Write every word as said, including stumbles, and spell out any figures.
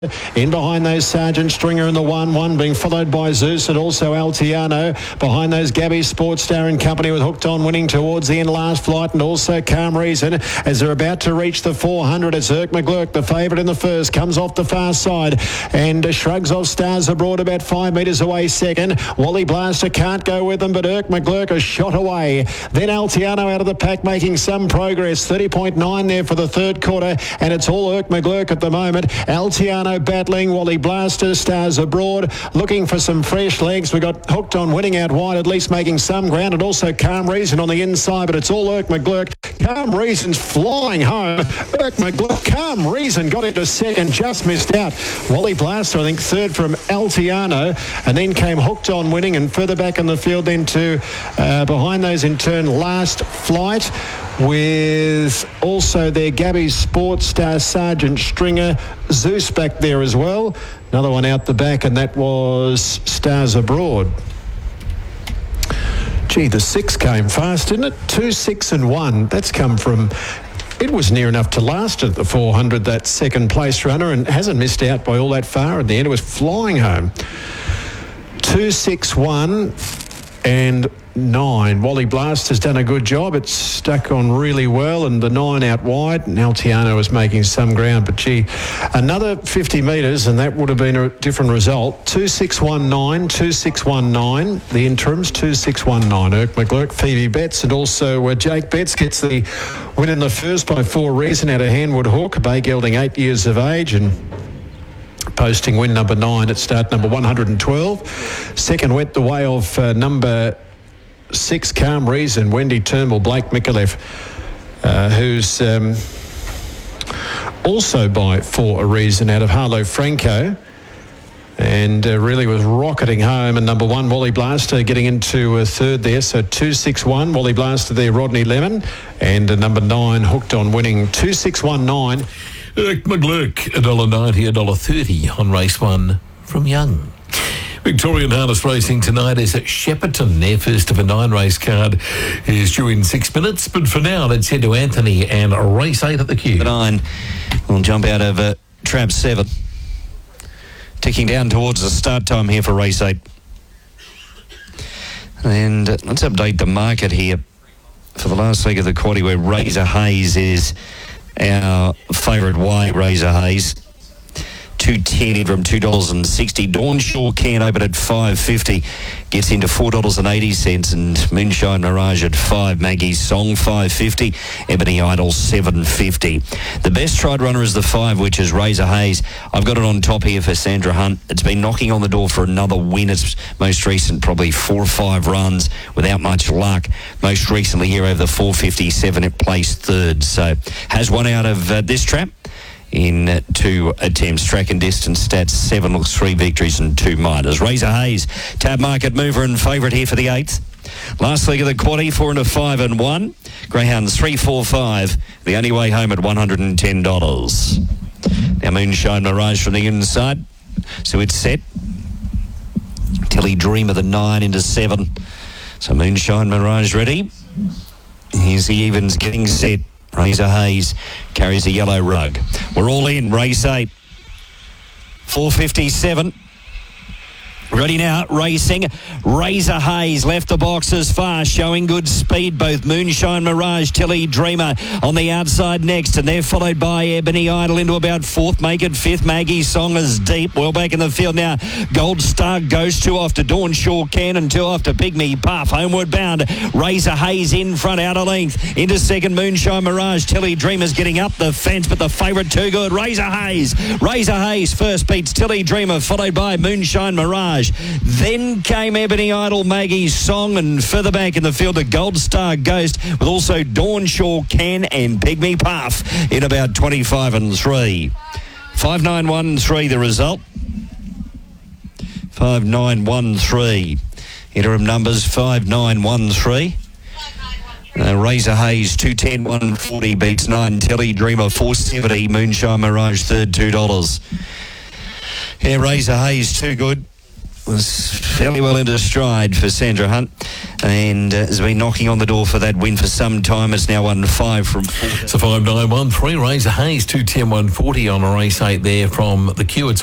In behind those, Sergeant Stringer in the one one, being followed by Zeus and also Altiano. Behind those, Gabby Sports Star and Company with Hooked On winning towards the end last flight, and also Calm Reason as they're about to reach the four hundred. It's Irk McGlurk, the favourite in the first, comes off the far side and uh, shrugs off Stars Abroad about five metres away second. Wally Blaster can't go with them, but Irk McGlurk a shot away. Then Altiano out of the pack making some progress. thirty point nine there for the third quarter, and it's all Irk McGlurk at the moment. Altiano battling, Wally Blaster, Stars Abroad looking for some fresh legs. We got Hooked On winning out wide, at least making some ground, and also Calm Reason on the inside, but it's all Irk McGlurk. Calm Reason's flying home. Irk McGlurk, Calm Reason got into second, just missed out. Wally Blaster, I think, third from Altiano, and then came Hooked On winning, and further back in the field then to uh, behind those in turn Last Flight, with also their Gabby Sports Star, Sergeant Stringer, Zeus back there as well. Another one out the back, and that was Stars Abroad. Gee, the six came fast, didn't it? Two, six and one. That's come from... It was near enough to last at the four hundred, that second place runner, and hasn't missed out by all that far. At the end, it was flying home. Two, six, one and nine. Wally Blast has done a good job. It's stuck on really well, and the nine out wide. And Altiano is making some ground, but gee, another fifty metres, and that would have been a different result. Two six one nine, two six one nine. The interims two six one nine. Irk McGlurk, Phoebe Betts, and also uh, Jake Betts gets the win in the first by four reason out of Hanwood Hook. Bay gelding, eight years of age, and posting win number nine at start number one hundred twelve. Second went the way of uh, number six, Calm Reason, Wendy Turnbull, Blake Mikulev, uh, who's um, also by for a reason out of Harlow Franco, and uh, really was rocketing home. And number one, Wally Blaster, getting into a third there. So two six one, Wally Blaster there, Rodney Lemon, and uh, number nine, Hooked On winning two six one nine. Irk McGlurk, one dollar ninety, one dollar thirty on race one from Young. Victorian Harness Racing tonight is at Shepparton. Their first of a nine-race card is due in six minutes. But for now, let's head to Anthony and race eight at the queue. The nine will jump out of uh, trap seven. Ticking down towards the start time here for race eight. And uh, let's update the market here for the last leg of the quaddie, where Razor Hayes is our favourite way. Razor Hayes two ten in from two dollars sixty. Dawn Shaw can open at five fifty, gets into four dollars eighty, and Moonshine Mirage at five. Maggie's Song five fifty, Ebony Idol seven fifty. The best tried runner is the five, which is Razor Hayes. I've got it on top here for Sandra Hunt. It's been knocking on the door for another win. Its most recent probably four or five runs without much luck. Most recently here over the four fifty-seven, it placed third, so has one out of uh, this trap in two attempts. Track and distance stats, seven looks, three victories and two minors. Razor Hayes, tab market mover and favourite here for the eighth. Last leg of the quaddie, four and a five and one. Greyhounds three four five. The only way home at one hundred ten dollars. Now Moonshine Mirage from the inside. So it's set. Tilly Dreamer the nine into seven. So Moonshine Mirage ready. Here's the evens getting set. Razor Hayes carries a yellow rug. We're all in. Race eight. four fifty-seven. Ready now, racing. Razor Hayes left the boxes fast, showing good speed. Both Moonshine Mirage, Tilly Dreamer on the outside next, and they're followed by Ebony Idol into about fourth. Make it fifth. Maggie Song is deep. Well back in the field now. Gold Star goes two off to Dawn Shaw Can and two off to Pygmy Puff. Homeward bound. Razor Hayes in front, out of length. Into second, Moonshine Mirage. Tilly Dreamer's getting up the fence, but the favourite too good. Razor Hayes. Razor Hayes first beats Tilly Dreamer, followed by Moonshine Mirage. Then came Ebony Idol, Maggie's Song, and further back in the field, the Gold Star Ghost, with also Dawn Shaw Can and Pygmy Puff in about twenty-five and three. five nine one three the result. five nine one three. Interim numbers five nine one three. Uh, Razor Hayes two ten one forty beats nine. Telly Dreamer four seventy. Moonshine Mirage third two dollars. Yeah, Razor Hayes too good. Was fairly well into stride for Sandra Hunt. and uh, has been knocking on the door for that win for some time. It's now won five from four. So five nine one three, Razor Hayes, two ten one forty on a race eight there from the queue. It's